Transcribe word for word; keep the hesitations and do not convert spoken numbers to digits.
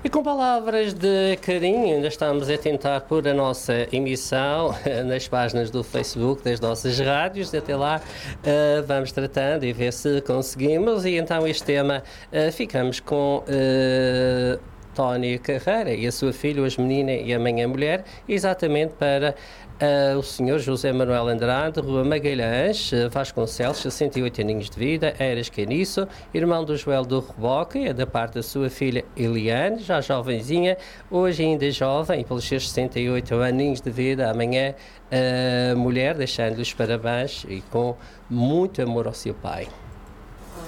E com palavras de carinho, ainda estamos a tentar pôr a nossa emissão nas páginas do Facebook das nossas rádios. Até lá uh, vamos tratando e ver se conseguimos. E então este tema uh, ficamos com... Uh, Tony Carreira e a sua filha, hoje menina e amanhã mulher, exatamente para uh, o senhor José Manuel Andrade, Rua Magalhães, uh, Vasconcelos, sessenta e oito aninhos de vida, Eras Caniço, irmão do Joel do Reboque, é da parte da sua filha Eliane, já jovenzinha, hoje ainda jovem, pelos seus sessenta e oito aninhos de vida, amanhã uh, mulher, deixando-lhe os parabéns e com muito amor ao seu pai.